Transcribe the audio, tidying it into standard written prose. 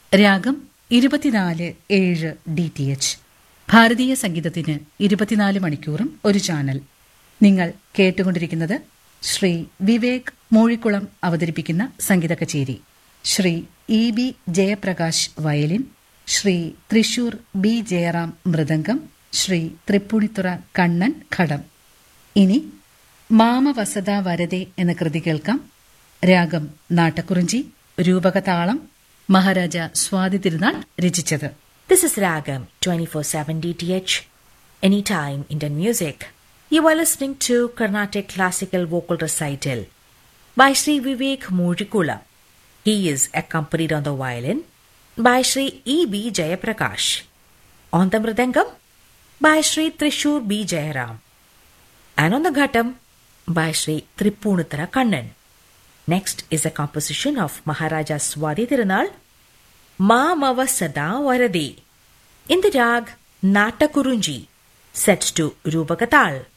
രാഗം 24/7 DTH. ഭാരതീയ സംഗീതത്തിന് 24 മണിക്കൂറും ഒരു ചാനൽ. നിങ്ങൾ കേട്ടുകൊണ്ടിരിക്കുന്നത് ശ്രീ വിവേക് മൂഴിക്കുളം അവതരിപ്പിക്കുന്ന സംഗീത കച്ചേരി. Shri EB Jayaprakash violin, Shri Thrissur B Jayaram mridangam, Shri Tripunithura Kannan ഘടം. ഇനി മാമവസത വരദേ എന്ന കൃതി കേൾക്കാം. രാഗം നാട്ടക്കുറിഞ്ചി, രൂപകതാളം മഹാരാജ സ്വാതി തിരുനാൾ രചിച്ചത്. This is Ragam 24/7 DTH, anytime Indian music. You are listening to Carnatic Classical Vocal Recital by Sri Vivek Murikula. He is accompanied on the violin by Sri EB Jayaprakash, on the mridangam by Sri Trishur B Jayaram, and on the ghatam by Sri Trippunithara Kannan. Next is a composition of Maharaja Swati Tirunal, Mamavasada Varade, in the rag Natakurunji, set to Rupakatal.